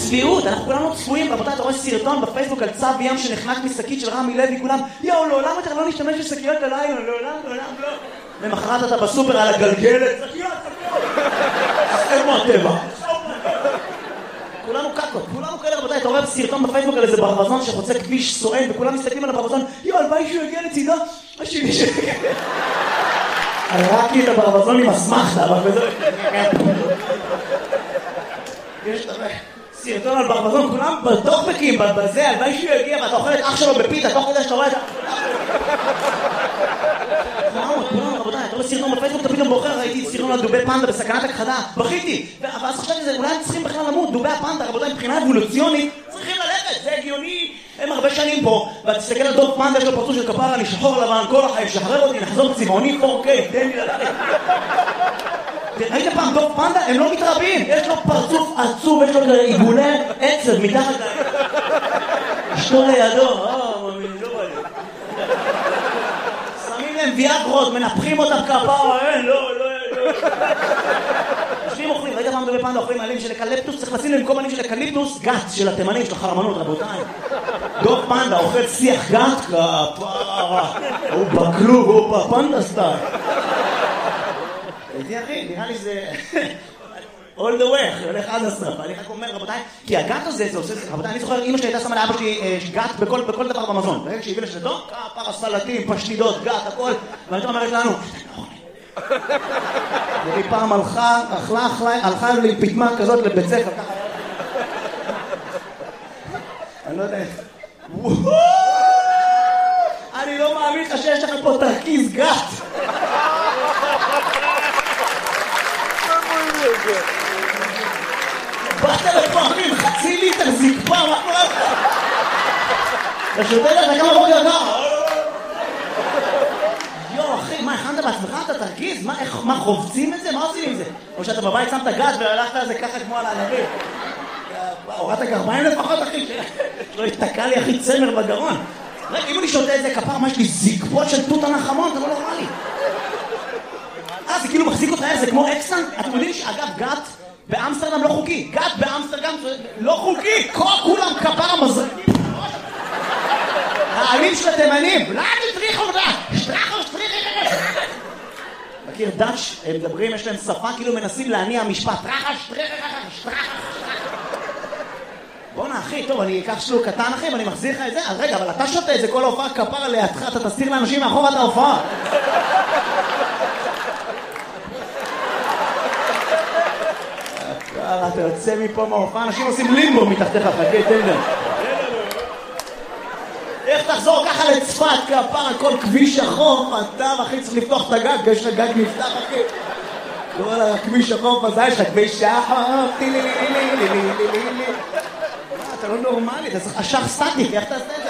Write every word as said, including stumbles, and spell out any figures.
צביעות, אנחנו כולנו צפויים, רבותיי, אתה רואה סרטון בפייסבוק על צב ים שנחנק משקית של רמי לוי, כולם, יאו, לעולם אתה לא נשתמש בשקיות הלילה, לעולם, לעולם, לא. למחרת אתה בסופר על הגלגלת, שקיות, שקיות. איפה הטבע? כולנו קקות, כולנו כאלה, רבותיי, אתה רואה סרטון בפייסבוק על איזה ברווזון שחוצה כביש סואן, וכולם מסתכלים על הברווזון, יאו, הלוואי שהוא יגיע לצידו, השני שיגיע. הראקתי את הברווזון עם הסמכת, אבל בזה... יש סרטון על ברווזון, כולם בטוקבקים, בזה, הלוואי שהוא יגיע, ואתה אוכל את אח שלו בפיתה, תוך כדי שאתה רואה את ה... כולם, רבותיי, אתה רואה סרטון בפייסבוק, אתה פתאום בוחר, ראיתי סרטון על דובי פנדה בסכנת הכחדה, בכיתי, ואז חשבתי שזה, אולי הם צריכים בכלל למות, דובי הפנדה, רבותיי, מבחינה אבולוציונית, צריכים ללכת, זה הגיוני, הם הרבה שנים פה, ואתה תסתכל על דוב פנדה, יש לו פרצוף של כפרה, אני שחור לבן, כל החיים, שחרר אותי, נחזור צבעוני, פור קיי, תן לי ללכת. ראית פעם דוב פנדה? הם לא מתרבים, יש לו פרצוף עצוב, יש לו עיגולי עצב מתחת להם. אשתו לידו, אה, מאמין, לא בא לי. שמים להם ויאגרות, מנפחים אותם כפרה, אין, לא, לא, לא. יושבים אוכלים, ראית פעם דובי פנדה אוכלים עלים של אקליפטוס, צריך לשים למקום עלים של אקליפטוס, גת של התימנים, של החרמנות, רבותיי. דוב פנדה אוכל שיח גת, כפרה, הוא בכלוב, הוא בפנדה סטייל. זה אחי, נראה לי זה... all the way, הולך עד הסוף. אני רק אומר, רבותיי, כי הגת הזה, זה עושה... רבותיי, אני זוכר, אמא שלי הייתה שמה לאבא שלי גת בכל דבר במזון. ברגע שהיא הביאה לשלטון, כפרה, סלטים, פשטידות, גת, הכל. ואני אומרת לנו, והיא פעם הלכה, אכלה, הלכה לי פתמה כזאת לבית ספר, ככה. אני לא יודע איך. אני לא מאמין לך שיש לך פה תרכיז גת. באת לפה, אחי, חצי ליטר זקפה, מה קורה לך? אתה שותה לך כמה בוקר ככה? יו, אחי, מה, הכנת בעצמך? אתה תרגיז? מה, חובצים את זה? מה עושים עם זה? או שאתה בבית שמת גת והלכת על זה ככה כמו על הענבים? הורדת גרביים לפחות, אחי? לא התתקע לי, אחי, צמר בגרון. אם אני שותה את זה כפר, מה יש לי זקפות של תות הנחמון? זה לא נורמלי. אה, זה כאילו מחזיק אותך, זה כמו אקסטן? אתם יודעים שאגב, גת באמסטרדם לא חוקי. גת באמסטרדם לא חוקי. כולם כפר מזרקים. העלים של התימנים. לא, תשטריחו אותה. שטרחו, שטריחו. מכיר דאץ', הם מדברים, יש להם שפה, כאילו מנסים להניע משפט. טרחה, שטריחו, שטרחו. בוא'נה, אחי, טוב, אני אקח שלוק קטן, אחי, ואני מחזיר לך את זה. אז רגע, אבל אתה שותה את זה, כל ההופעה כפר לידך, אתה תסתיר לאנשים מאחור את ההופעה. אתה יוצא מפה מההופעה, אנשים עושים לימבו מתחתיך, חכה, תן להם. איך תחזור ככה לצפת, כפר, כל כביש החוף, אתה, אחי, צריך לפתוח את הגג, יש לך גג נפתח, אחי. כל הכביש החוף הזה, יש לך כביש החוף, טילי, לילי, לילי, לילי, לילי. אתה לא נורמלי, אתה צריך אשך סטטיק, איך תעשה את זה?